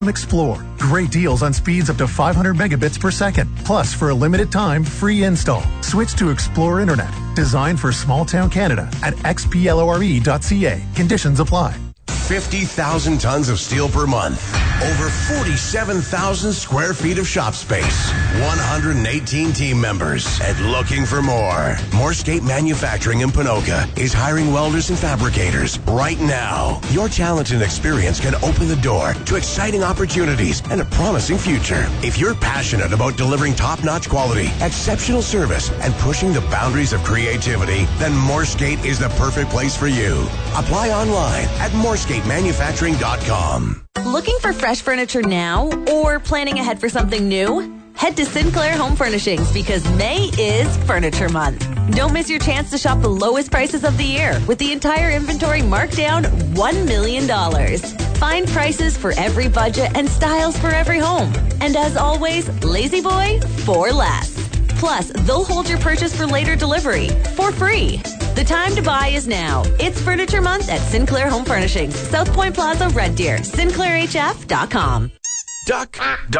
Explore. Great deals on speeds up to 500 megabits per second. Plus, for a limited time, free install. Switch to Explore Internet. Designed for small-town Canada at xplore.ca. Conditions apply. 50,000 tons of steel per month. Over 47,000 square feet of shop space. 118 team members. And looking for more. Morsegate Manufacturing in Ponoka is hiring welders and fabricators right now. Your talent and experience can open the door to exciting opportunities and a promising future. If you're passionate about delivering top-notch quality, exceptional service, and pushing the boundaries of creativity, then Morsegate is the perfect place for you. Apply online at MorsgateManufacturing.com. Looking for fresh furniture now or planning ahead for something new? Head to Sinclair Home Furnishings because May is Furniture Month. Don't miss your chance to shop the lowest prices of the year with the entire inventory marked down $1 million. Find prices for every budget and styles for every home. And as always, Lazy Boy for less. Plus, they'll hold your purchase for later delivery for free. The time to buy is now. It's Furniture Month at Sinclair Home Furnishings, South Point Plaza, Red Deer, SinclairHF.com. Duck,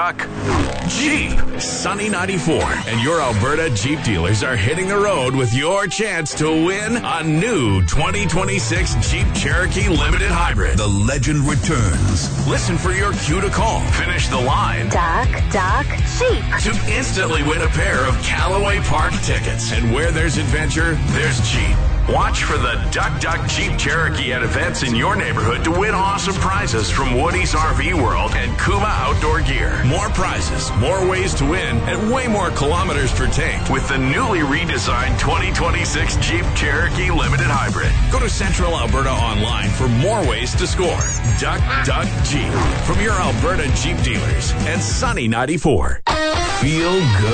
Jeep. Sunny 94 and your Alberta Jeep dealers are hitting the road with your chance to win a new 2026 Jeep Cherokee Limited Hybrid. The legend returns. Listen for your cue to call. Finish the line. Duck, Jeep. To instantly win a pair of Callaway Park tickets. And where there's adventure, there's Jeep. Watch for the Duck Jeep Cherokee at events in your neighborhood to win awesome prizes from Woody's RV World and Kuma Outdoor Gear. More prizes, more ways to win, and way more kilometers per tank with the newly redesigned 2026 Jeep Cherokee Limited Hybrid. Go to Central Alberta online for more ways to score. Duck Jeep from your Alberta Jeep dealers and Sunny 94. Feel good.